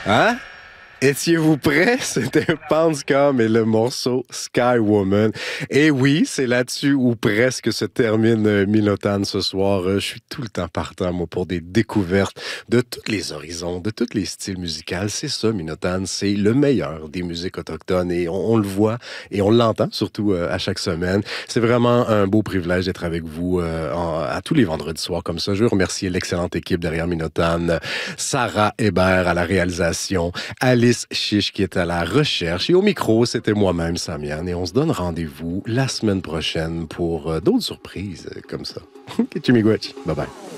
Hein? Étiez-vous prêts? C'était Panscom et le morceau Sky Woman. Et oui, c'est là-dessus où presque se termine Minotagne ce soir. Je suis tout le temps partant, moi, pour des découvertes de tous les horizons, de tous les styles musicaux. C'est ça, Minotagne, c'est le meilleur des musiques autochtones et on le voit et on l'entend surtout à chaque semaine. C'est vraiment un beau privilège d'être avec vous à tous les vendredis soirs comme ça. Je veux remercier l'excellente équipe derrière Minotagne, Sarah Hébert à la réalisation, Alice Chiche qui est à la recherche. Et au micro, c'était moi-même, Samian. Et on se donne rendez-vous la semaine prochaine pour d'autres surprises comme ça. Kitchimigwech. Bye bye.